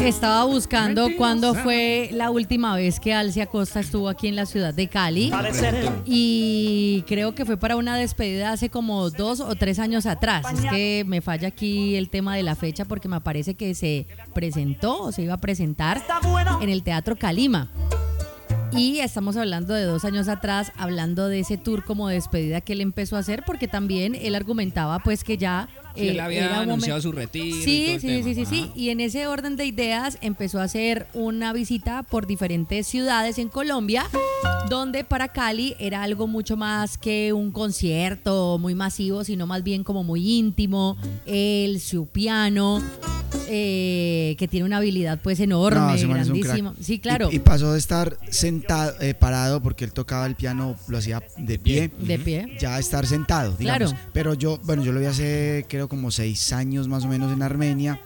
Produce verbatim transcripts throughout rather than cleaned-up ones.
Estaba buscando cuándo fue la última vez que Alci Acosta estuvo aquí en la ciudad de Cali y creo que fue para una despedida hace como dos o tres años atrás. Es que me falla aquí el tema de la fecha porque me parece que se presentó o se iba a presentar en el Teatro Calima. Y estamos hablando de dos años atrás, hablando de ese tour como despedida que él empezó a hacer, porque también él argumentaba pues que ya... Sí, eh, él había era un anunciado momento... su retiro. Sí, y todo el sí, tema. sí, sí, sí. Ajá. Y en ese orden de ideas empezó a hacer una visita por diferentes ciudades en Colombia, donde para Cali era algo mucho más que un concierto muy masivo, sino más bien como muy íntimo. Él, su piano... Eh, que tiene una habilidad pues enorme, No, ese man es un grandísima. crack. Sí, claro. Y, y pasó de estar sentado, eh, parado, porque él tocaba el piano, lo hacía de pie. De pie. Ya a estar sentado, digamos. Claro. Pero yo, bueno, yo lo vi hace, creo, como seis años más o menos en Armenia.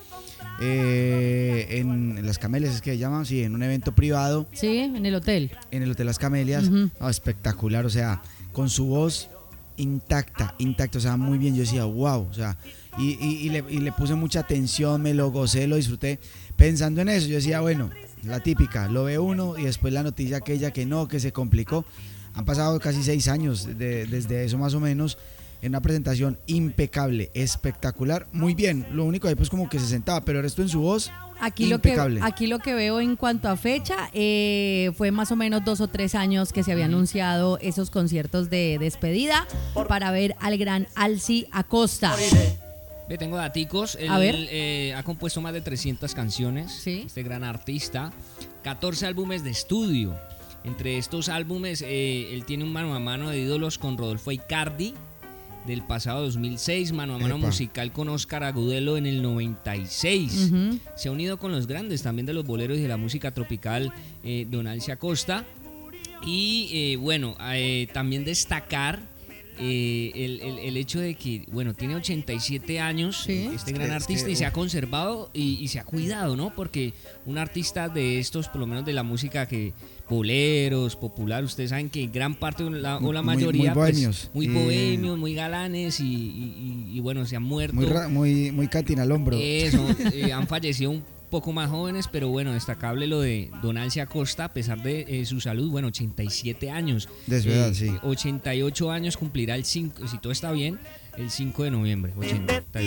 Eh, en, en Las Camelias, es que se llama, sí, en un evento privado. Sí, en el hotel. En el Hotel Las Camelias. Uh-huh. Oh, espectacular, o sea, con su voz intacta, intacta, o sea, muy bien. Yo decía, wow, o sea, y, y, y, le, y le puse mucha atención, me lo gocé, lo disfruté. Pensando en eso, yo decía, bueno, la típica, lo ve uno y después la noticia aquella que no, que se complicó. Han pasado casi seis años de, desde eso más o menos, en una presentación impecable, espectacular, muy bien. Lo único ahí pues como que se sentaba, pero el resto en su voz, Aquí lo, que, impecable. aquí lo que veo en cuanto a fecha, eh, fue más o menos dos o tres años que se había anunciado esos conciertos de despedida para ver al gran Alci Acosta. Ve, tengo daticos. Él A ver. eh, ha compuesto más de trescientas canciones. Sí. Este gran artista. catorce álbumes de estudio. Entre estos álbumes, eh, él tiene un mano a mano de ídolos con Rodolfo Icardi del pasado dos mil seis, mano a mano Epa. musical con Óscar Agudelo en el noventa y seis. Uh-huh. Se ha unido con los grandes también de los boleros y de la música tropical, eh, Don Alci Acosta. Y eh, bueno, eh, también destacar eh, el, el, el hecho de que, bueno, tiene ochenta y siete años, Sí. este gran Es que- artista, y se ha conservado y, y se ha cuidado, ¿no? Porque un artista de estos, por lo menos de la música que boleros, popular, ustedes saben que gran parte o la, o la Muy- mayoría muy bohemios. pues, muy Eh, bohemios, muy galanes y, y- y- y bueno, se han muerto. muy, ra- muy, muy cantina al hombro. Eso, eh, han fallecido un poco más jóvenes, pero bueno, destacable lo de Don Alci Acosta, a pesar de eh, su salud, bueno, ochenta y siete años. De su edad, sí. ochenta y ocho años cumplirá el cinco, si todo está bien, el cinco de noviembre. ochenta y ocho.